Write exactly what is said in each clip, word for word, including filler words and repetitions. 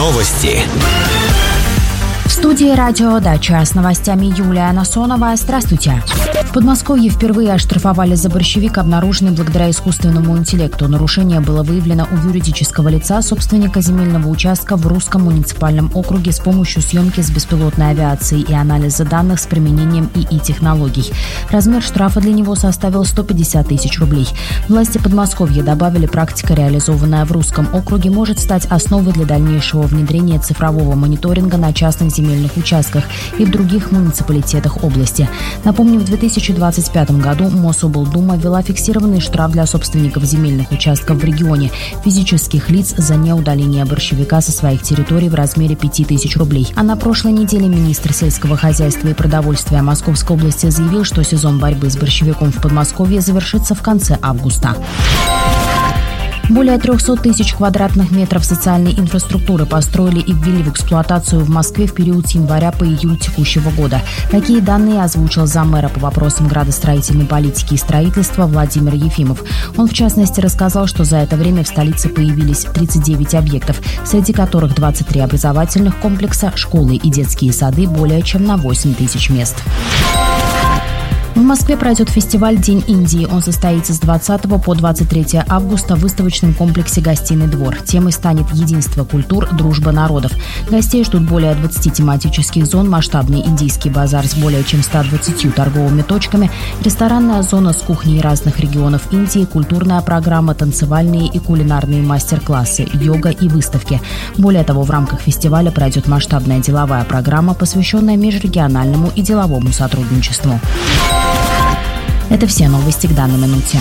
Новости. В студии «Радио Дача» с новостями Юлия Насонова. Здравствуйте. В Подмосковье впервые оштрафовали за борщевик, обнаруженный благодаря искусственному интеллекту. Нарушение было выявлено у юридического лица, собственника земельного участка в Русском муниципальном округе с помощью съемки с беспилотной авиацией и анализа данных с применением ИИ-технологий. Размер штрафа для него составил сто пятьдесят тысяч рублей. Власти Подмосковья добавили, практика, реализованная в Русском округе, может стать основой для дальнейшего внедрения цифрового мониторинга на частных земельных участках и в других муниципалитетах области. Напомним, в две тысячи двадцать пятом году Мособлдума ввела фиксированный штраф для собственников земельных участков в регионе, физических лиц, за неудаление борщевика со своих территорий в размере пяти тысяч рублей. А на прошлой неделе министр сельского хозяйства и продовольствия Московской области заявил, что сезон борьбы с борщевиком в Подмосковье завершится в конце августа. Более трехсот тысяч квадратных метров социальной инфраструктуры построили и ввели в эксплуатацию в Москве в период с января по июль текущего года. Такие данные озвучил заммэра по вопросам градостроительной политики и строительства Владимир Ефимов. Он, в частности, рассказал, что за это время в столице появились тридцать девять объектов, среди которых двадцать три образовательных комплекса, школы и детские сады более чем на восемь тысяч мест. В Москве пройдет фестиваль «День Индии». Он состоится с двадцатого по двадцать третье августа в выставочном комплексе «Гостиный двор». Темой станет «Единство культур, дружба народов». Гостей ждут более двадцати тематических зон, масштабный индийский базар с более чем ста двадцатью торговыми точками, ресторанная зона с кухней разных регионов Индии, культурная программа, танцевальные и кулинарные мастер-классы, йога и выставки. Более того, в рамках фестиваля пройдет масштабная деловая программа, посвященная межрегиональному и деловому сотрудничеству. Это все новости к данной минуте.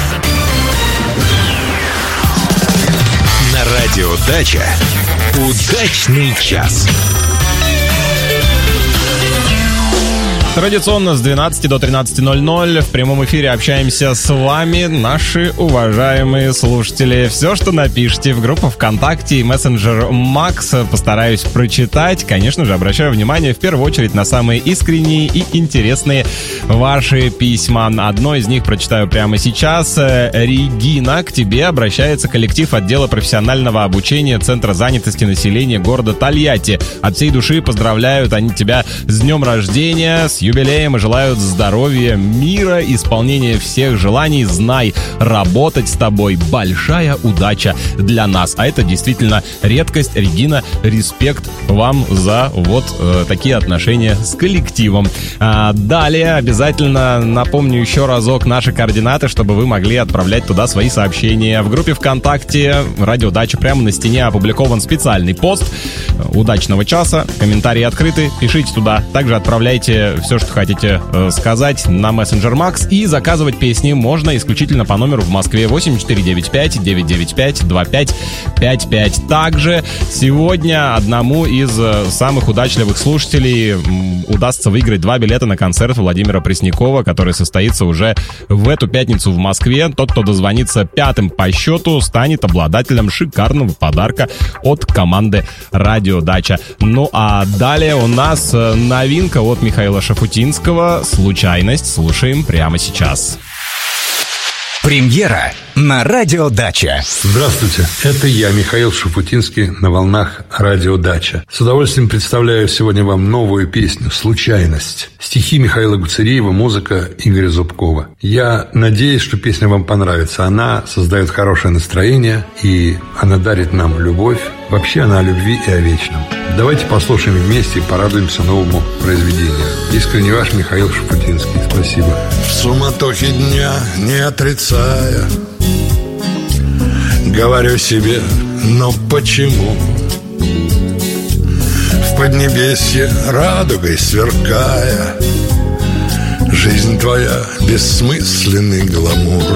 На радио Дача удачный час. Традиционно с двенадцати до тринадцати ноль-ноль в прямом эфире общаемся с вами, наши уважаемые слушатели. Все, что напишите в группу ВКонтакте и мессенджер Макс, постараюсь прочитать. Конечно же, обращаю внимание в первую очередь на самые искренние и интересные ваши письма. Одно из них прочитаю прямо сейчас. Регина, к тебе обращается коллектив отдела профессионального обучения Центра занятости населения города Тольятти. От всей души поздравляют они тебя с днем рождения, с юбилеем и желают здоровья, мира, исполнения всех желаний. Знай, работать с тобой большая удача для нас. А это действительно редкость. Регина, респект вам за вот э, такие отношения с коллективом. А, далее обязательно напомню еще разок наши координаты, чтобы вы могли отправлять туда свои сообщения. В группе ВКонтакте «Радио Дача» прямо на стене опубликован специальный пост удачного часа. Комментарии открыты, пишите туда. Также отправляйте все, что хотите э, сказать на мессенджер Макс, и заказывать песни можно исключительно по номеру в Москве восемь четыре девять пять девять девять пять два пять пять пять. Также сегодня одному из э, самых удачливых слушателей м, удастся выиграть два билета на концерт Владимира Преснякова, который состоится уже в эту пятницу в Москве. Тот, кто дозвонится пятым по счету, станет обладателем шикарного подарка от команды «Радио Дача». Ну а далее у нас э, новинка от Михаила Шафутинского «Случайность». Слушаем прямо сейчас. Премьера на радио Дача. Здравствуйте, это я, Михаил Шафутинский, на волнах радио Дача. С удовольствием представляю сегодня вам новую песню «Случайность». Стихи Михаила Гуцериева, музыка Игоря Зубкова. Я надеюсь, что песня вам понравится. Она создает хорошее настроение, и она дарит нам любовь. Вообще она о любви и о вечном. Давайте послушаем вместе и порадуемся новому произведению. Искренне ваш Михаил Шафутинский. Спасибо. В суматохе дня, не отрицая, говорю себе, но почему? В поднебесье радугой сверкая, жизнь твоя бессмысленный гламур.